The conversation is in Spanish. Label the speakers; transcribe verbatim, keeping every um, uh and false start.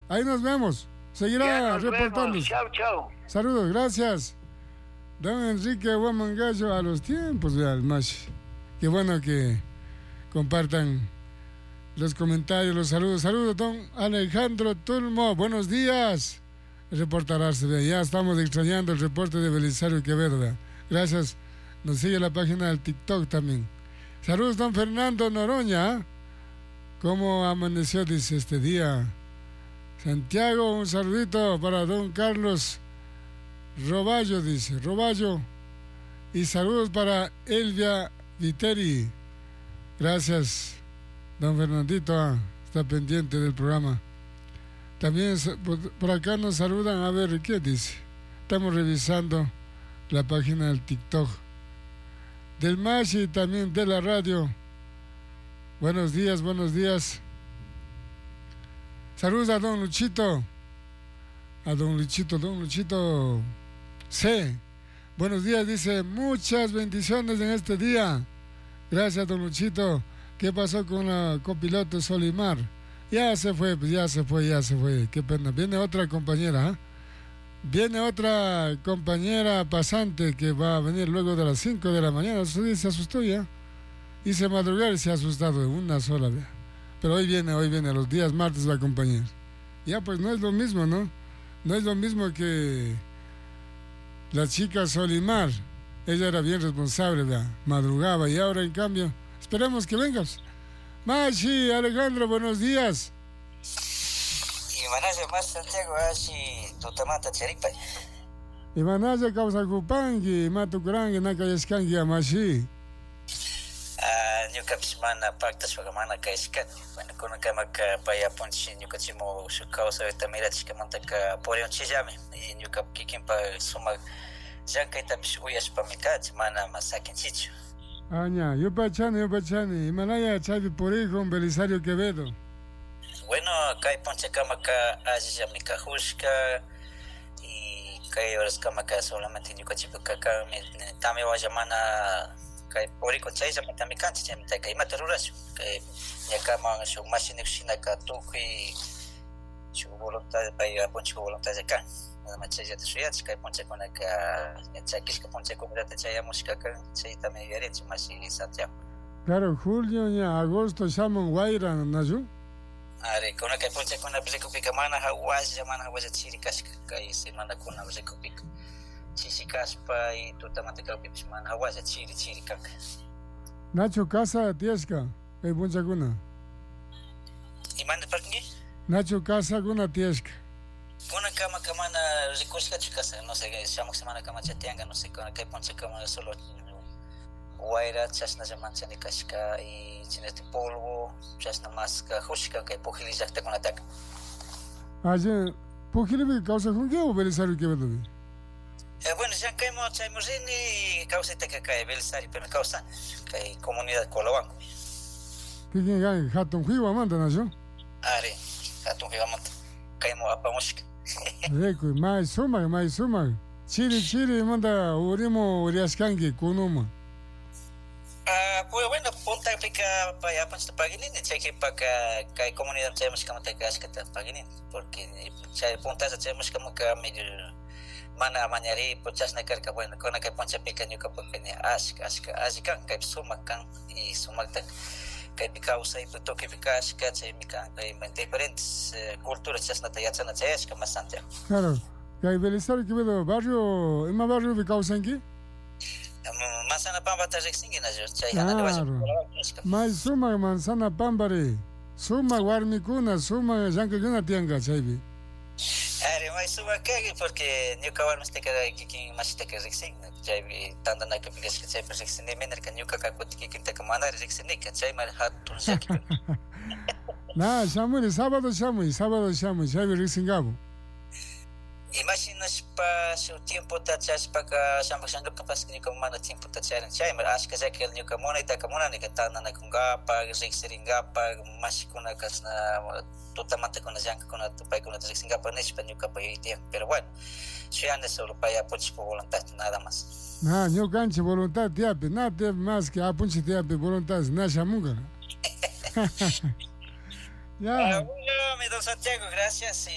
Speaker 1: Ahí nos vemos. Seguirá reportando.
Speaker 2: Chao, chao.
Speaker 1: Saludos, gracias. Don Enrique Huamangallo, a los tiempos de Almashi. Qué bueno que compartan los comentarios, los saludos. Saludos, don Alejandro Tulmo. Buenos días. Reportarse, ya estamos extrañando el reporte de Belisario Quevedo. ¿Vea? Gracias. Nos sigue la página del TikTok también. Saludos, don Fernando Noroña. ¿Cómo amaneció, dice, este día? Santiago, un saludito para don Carlos Roballo, dice, Roballo. Y saludos para Elvia Viteri. Gracias, don Fernandito, ah, está pendiente del programa. También por acá nos saludan, a ver, ¿qué dice? Estamos revisando la página del TikTok del Mashi y también de la radio. Buenos días, buenos días. Saludos a don Luchito. A don Luchito, don Luchito C. Buenos días, dice, muchas bendiciones en este día. Gracias, don Luchito. ¿Qué pasó con la copiloto Solimar? Ya se fue, pues ya se fue, ya se fue. Qué pena. Viene otra compañera, ¿eh? Viene otra compañera pasante que va a venir luego de las cinco de la mañana. Se asustó ya. Hice madrugar y se ha asustado de una sola vez. Pero hoy viene, hoy viene, los días martes va a acompañar. Ya pues no es lo mismo, ¿no? No es lo mismo que la chica Solimar. Ella era bien responsable, ¿verdad? Madrugaba y ahora en cambio, esperemos que vengas. Mashi, Alejandro, buenos días.
Speaker 3: Imanaya más Santiago, Ashi, Tutamata Cheripa.
Speaker 1: Imanaya causa cupangi, matukurangi, nakayaskangi, Mashi.
Speaker 3: Nyuka pismana pactas pagamana kaiskan. Bueno, con una cama que paya ponchi, nyuka chimo su causa de tamira chica montaca por un chillame. Y nyuka kikin pa suma janka itapis uyas pa mikat, mana masakin chicho.
Speaker 1: Aña, yo pachani, yo pachani. Himalaya chavi por hijo, Belisario Quevedo.
Speaker 3: Bueno, kai ponche cama que aji mika jushka. Y kai horas cama que solamente nyuka chipo kaka, tame wa jamana. Kay poriko chaysa matami kanchi chayta kay matarurashu kay yakama shu machine kushina ka tukuy shu voluntad pay ponche voluntad kan nada más chayta shuyach kay ponche kona ka chakish ka ponche kona ta chayamos ka chayta me yarechi masi Santiago.
Speaker 1: Claro, julio y agosto shaman guaira nayu.
Speaker 3: Are kona kay ponche kona bliko pika mana hawas jamana hawas chirikas kay semana kona bliko pika. Chichicaspa y tu tamate calpipis man hawaja chiri chiri kaka.
Speaker 1: Nacho Casa Tiesca, hay buncha guna.
Speaker 3: ¿Y manda parking?
Speaker 1: Nacho Casa guna Tiesca.
Speaker 3: Kuna kama kama na rikushka chikasa, no sé, llamo semana kama chatianga, no sé, con que ponche kama solo guaira, chasna llaman chanikashka y chinete polvo, chasna maska, hushka que pujilizakta con ataque.
Speaker 1: Ayer, pujilibi causa con qué o Belisario Quevedo.
Speaker 3: Eh, bueno, ya caímos, caímos en y causa esta que cae Belisario, pero causa que hay comunidad Colobanco.
Speaker 1: ¿Qué quién gana? ¿Hatton Hiwa manda, nació?
Speaker 3: Are, Hatton Hiwa manda. Caímos a Pamushka.
Speaker 1: Reco, mais suma, mais suma. Chiri, chiri, manda urimo uriaskangi, kunuma.
Speaker 3: Ah, pues bueno, punta pica para allá para paginin, cheque para que hay comunidad tenemos como te gas que te paginin, porque ya punta tenemos como que medio mana manyari puchas nakar ka bueno kona kay poncha pequeño ka pequeña ask ask askan kay sumakan y sumaktan kay bikausa ito to kay bikas ka chay mikan kay diferentes culturas chas na tayatsa na chayas ka masante.
Speaker 1: Claro, kay Belisario Quevedo barrio, ima barrio bikausanki?
Speaker 3: Manzana Pamba ta rexingi na chay
Speaker 1: claro. Mai suma manzana pambare. Suma warmikuna, suma yankaguna tianga chaybi.
Speaker 3: Are mais suba que porque nyuka war mesti ka kikin masita ka rexing chay tanda na ka bigas ka chay per rexing mener ka nyuka ka kuti kikin ta kamana rexing ka chay mar hat tunsaki.
Speaker 1: Na shamuri sábado shamui sábado shamui chay rexing gabo.
Speaker 3: Imaginas pa su tiempo ta chas pa ka shamba shanga kapas ni ka mana tiempo ta charan chay mar aska sa kel nyuka mona ita ka mona ni ka tanda na kunga pa rexing pa masikuna ka na totalmente con la yanca con la tupai con la Singapur para Nespa Nyuka para Haití, pero bueno, si anda solo para apunchi por voluntad nada más.
Speaker 1: No, yo canche voluntad tiapi, nada más que apunchi tiapi voluntad, nada chamunga.
Speaker 3: Ya. Bueno, mi don Santiago, gracias.